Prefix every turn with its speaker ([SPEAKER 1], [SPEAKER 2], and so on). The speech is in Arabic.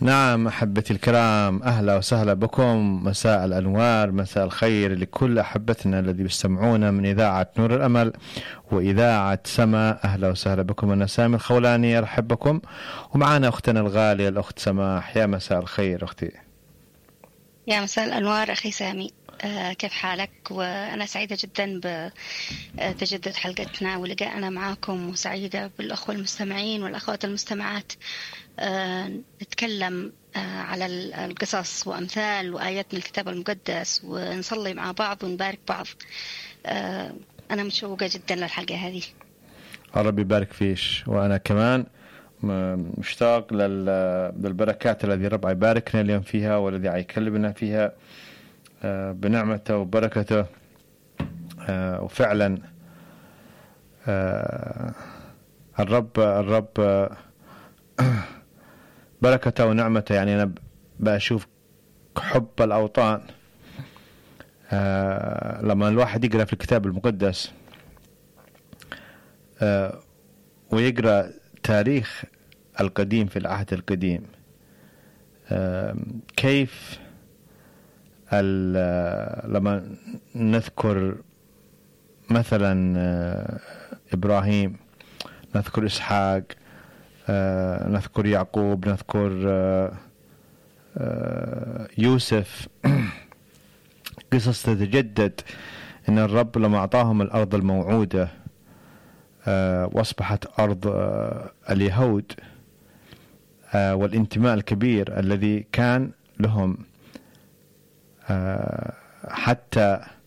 [SPEAKER 1] نعم أحبتي الكرام، أهلا وسهلا بكم. مساء الأنوار، مساء الخير لكل أحبتنا الذي يستمعون من إذاعة نور الأمل وإذاعة سما. أهلا وسهلا بكم. أنا سامي الخولاني أرحب بكم، ومعنا أختنا الغالية الأخت سماح. يا مساء الخير أختي.
[SPEAKER 2] يا مساء الأنوار أخي سامي، كيف حالك؟ وأنا سعيدة جدا بتجدد حلقتنا ولقائنا معاكم، وسعيدة بالأخوة المستمعين والأخوات المستمعات. نتكلم على القصص وأمثال وآيات من الكتاب المقدس، ونصلي مع بعض ونبارك بعض. أنا متشوقة جدا للحلقة هذه.
[SPEAKER 1] رب يبارك فيش، وأنا كمان مشتاق للبركات الذي رب يباركنا اليوم فيها، والذي يكلمنا فيها بنعمته وبركته. وفعلا الرب بركته ونعمته. يعني أنا بشوف حب الأوطان لما الواحد يقرأ في الكتاب المقدس ويقرأ تاريخ القديم في العهد القديم، كيف لما نذكر مثلا إبراهيم، نذكر إسحاق، نذكر يعقوب، نذكر يوسف، قصص تتجدد إن الرب لما أعطاهم الأرض الموعودة واصبحت أرض اليهود، والانتماء الكبير الذي كان لهم، حتى